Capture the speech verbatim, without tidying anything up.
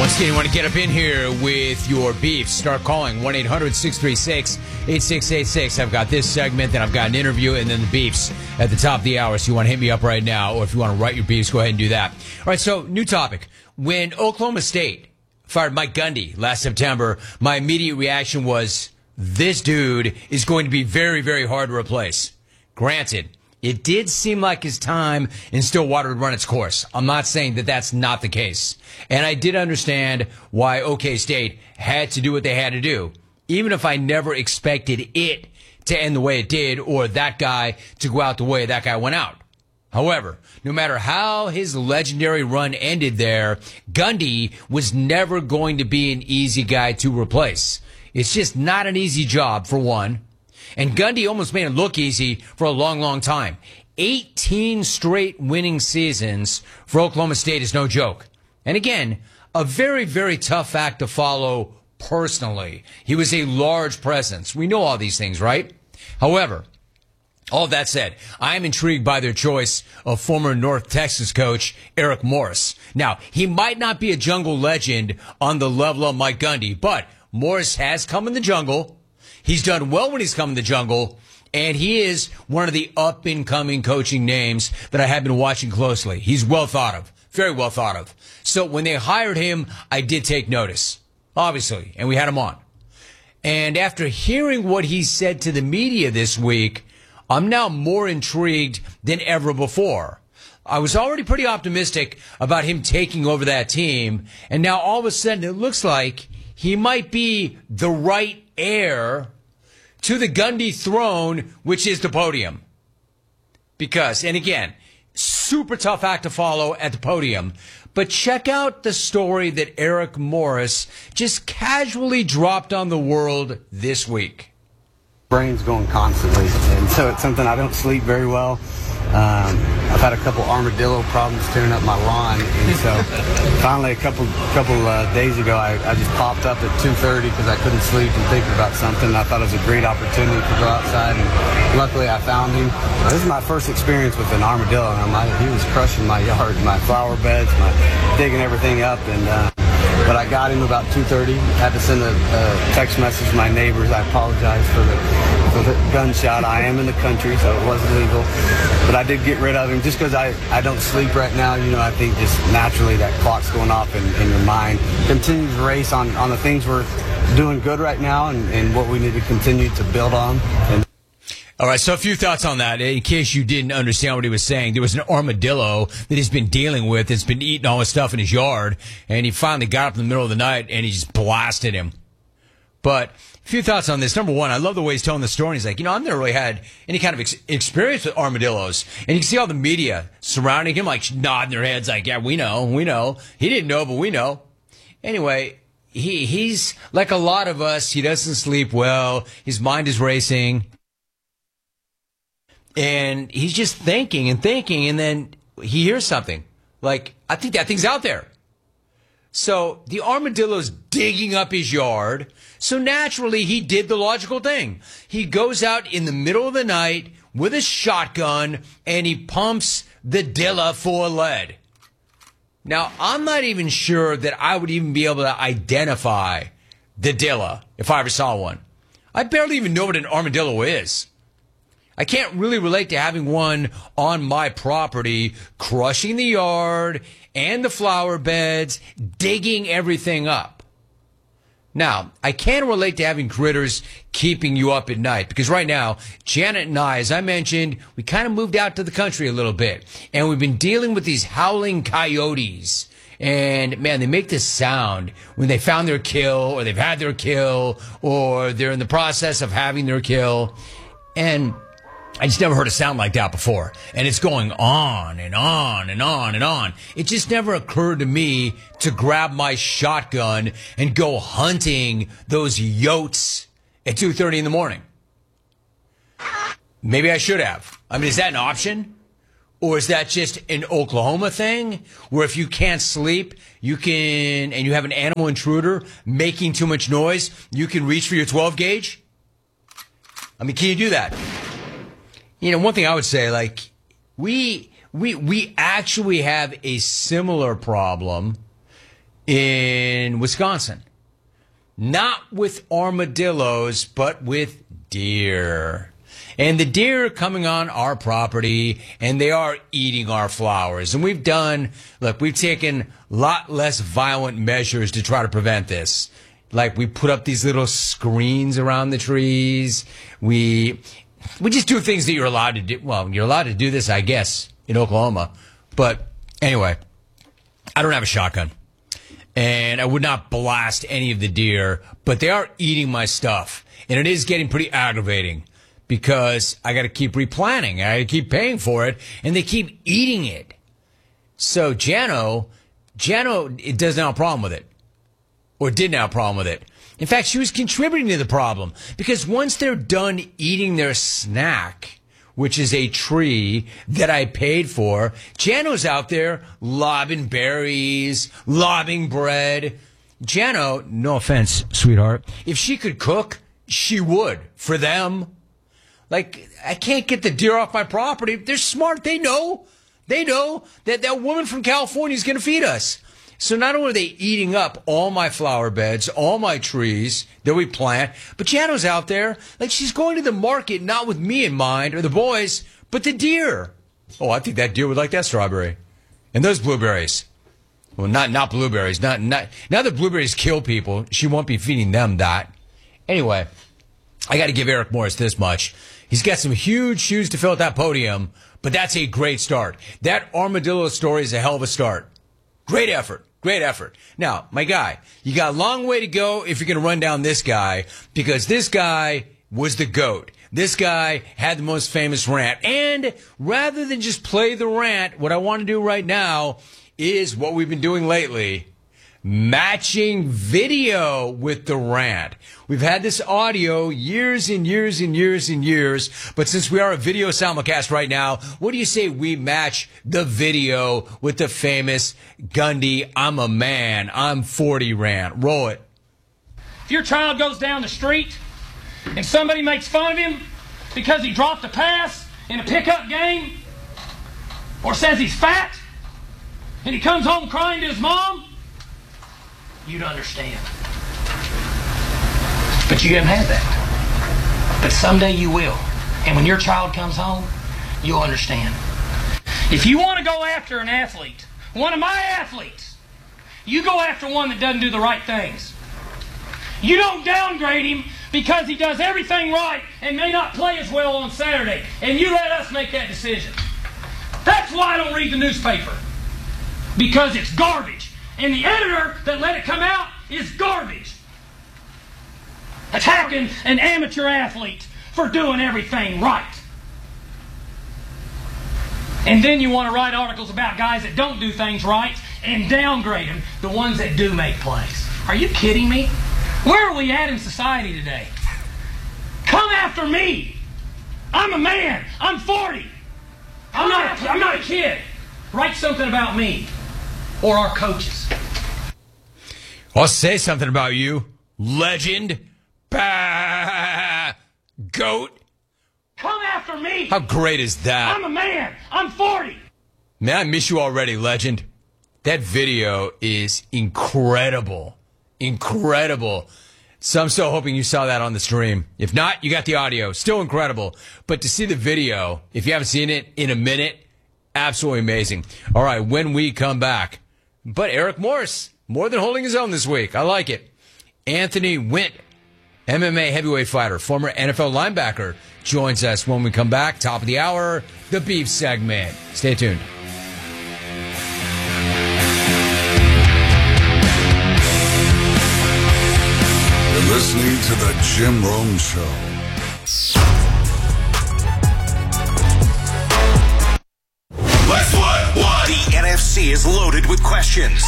Once again, you want to get up in here with your beefs, start calling one eight hundred six three six eight six eight six. I've got this segment, then I've got an interview, and then the beefs at the top of the hour. So you want to hit me up right now, or if you want to write your beefs, go ahead and do that. All right, so new topic. When Oklahoma State fired Mike Gundy last September, my immediate reaction was, this dude is going to be very, very hard to replace. Granted, it did seem like his time in Stillwater would run its course. I'm not saying that that's not the case. And I did understand why OK State had to do what they had to do, even if I never expected it to end the way it did or that guy to go out the way that guy went out. However, no matter how his legendary run ended there, Gundy was never going to be an easy guy to replace. It's just not an easy job, for one. And Gundy almost made it look easy for a long, long time. eighteen straight winning seasons for Oklahoma State is no joke. And again, a very, very tough act to follow personally. He was a large presence. We know all these things, right? However, all that said, I am intrigued by their choice of former North Texas coach Eric Morris. Now, he might not be a jungle legend on the level of Mike Gundy, but Morris has come in the jungle. He's done well when he's come in the jungle, and he is one of the up-and-coming coaching names that I have been watching closely. He's well thought of, very well thought of. So when they hired him, I did take notice, obviously, and we had him on. And after hearing what he said to the media this week, I'm now more intrigued than ever before. I was already pretty optimistic about him taking over that team, and now all of a sudden it looks like he might be the right heir to the Gundy throne, which is the podium. Because, and again, super tough act to follow at the podium. But check out the story that Eric Morris just casually dropped on the world this week. Brain's going constantly, and so it's something I don't sleep very well. Um, I've had a couple armadillo problems tearing up my lawn, and so finally a couple couple uh, days ago I, I just popped up at two thirty because I couldn't sleep and thinking about something. And I thought it was a great opportunity to go outside, and luckily I found him. This is my first experience with an armadillo, and I'm like, he was crushing my yard, my flower beds, my digging everything up, and uh, but I got him about two thirty. Had to send a, a text message to my neighbors. I apologize for the, for the gunshot. I am in the country, so it wasn't legal. But I did get rid of him just because I, I don't sleep right now. You know, I think just naturally that clock's going off in, in your mind. Continue to race on, on the things we're doing good right now and, and what we need to continue to build on. And all right, so a few thoughts on that. In case you didn't understand what he was saying, there was an armadillo that he's been dealing with. It's been eating all his stuff in his yard, and he finally got up in the middle of the night, and he just blasted him. But a few thoughts on this. Number one, I love the way he's telling the story. He's like, you know, I've never really had any kind of ex- experience with armadillos. And you can see all the media surrounding him, like nodding their heads like, yeah, we know, we know. He didn't know, but we know. Anyway, he he's like a lot of us. He doesn't sleep well. His mind is racing. And he's just thinking and thinking, and then he hears something. Like, I think that thing's out there. So the armadillo's digging up his yard. So naturally, he did the logical thing. He goes out in the middle of the night with a shotgun, and he pumps the dilla full of lead. Now, I'm not even sure that I would even be able to identify the dilla if I ever saw one. I barely even know what an armadillo is. I can't really relate to having one on my property, crushing the yard and the flower beds, digging everything up. Now, I can relate to having critters keeping you up at night because right now, Janet and I, as I mentioned, we kind of moved out to the country a little bit, and we've been dealing with these howling coyotes. And, man, they make this sound when they found their kill or they've had their kill or they're in the process of having their kill. And I just never heard a sound like that before. And it's going on and on and on and on. It just never occurred to me to grab my shotgun and go hunting those yotes at two thirty in the morning. Maybe I should have. I mean, is that an option? Or is that just an Oklahoma thing where if you can't sleep, you can, and you have an animal intruder making too much noise, you can reach for your twelve gauge? I mean, can you do that? You know, one thing I would say, like, we we we actually have a similar problem in Wisconsin. Not with armadillos, but with deer. And the deer are coming on our property, and they are eating our flowers. And we've done, look, we've taken a lot less violent measures to try to prevent this. Like, we put up these little screens around the trees. We we just do things that you're allowed to do. Well, you're allowed to do this, I guess, in Oklahoma. But anyway, I don't have a shotgun. And I would not blast any of the deer, but they are eating my stuff. And it is getting pretty aggravating because I got to keep replanting. I got to keep paying for it, and they keep eating it. So Jano, Jano it doesn't have a problem with it, or didn't have a problem with it. In fact, she was contributing to the problem because once they're done eating their snack, which is a tree that I paid for, Jano's out there lobbing berries, lobbing bread. Jano, no offense, sweetheart, if she could cook, she would for them. Like, I can't get the deer off my property. They're smart. They know. They know that that woman from California is going to feed us. So not only are they eating up all my flower beds, all my trees that we plant, but Jano's out there, like she's going to the market not with me in mind or the boys, but the deer. Oh, I think that deer would like that strawberry. And those blueberries. Well, not not blueberries. Not not now that blueberries kill people, she won't be feeding them that. Anyway, I got to give Eric Morris this much. He's got some huge shoes to fill at that podium, but that's a great start. That armadillo story is a hell of a start. Great effort. Great effort. Now, my guy, you got a long way to go if you're going to run down this guy, because this guy was the GOAT. This guy had the most famous rant. And rather than just play the rant, what I want to do right now is what we've been doing lately. Matching video with the rant. We've had this audio years and years and years and years, but since we are a video simulcast right now, what do you say we match the video with the famous Gundy, I'm a man, I'm forty rant? Roll it. If your child goes down the street and somebody makes fun of him because he dropped a pass in a pickup game, or says he's fat, and he comes home crying to his mom, you'd understand. But you haven't had that. But someday you will. And when your child comes home, you'll understand. If you want to go after an athlete, one of my athletes, you go after one that doesn't do the right things. You don't downgrade him because he does everything right and may not play as well on Saturday. And you let us make that decision. That's why I don't read the newspaper. Because it's garbage. And the editor that let it come out is garbage. Attacking an amateur athlete for doing everything right. And then you want to write articles about guys that don't do things right and downgrade them, the ones that do make plays. Are you kidding me? Where are we at in society today? Come after me. I'm a man. I'm forty. I'm not a, I'm not a kid. Write something about me or our coaches. I'll say something about you. Legend. Bah! GOAT. Come after me. How great is that? I'm a man. I'm forty. Man, I miss you already, legend. That video is incredible. Incredible. So I'm so hoping you saw that on the stream. If not, you got the audio. Still incredible. But to see the video, if you haven't seen it in a minute, absolutely amazing. All right, when we come back. But Eric Morris, more than holding his own this week. I like it. Anthony Wint, M M A heavyweight fighter, former N F L linebacker, joins us when we come back. Top of the hour, the Beef segment. Stay tuned. You're listening to the Jim Rome Show. Let's what? What? The N F C is loaded with questions.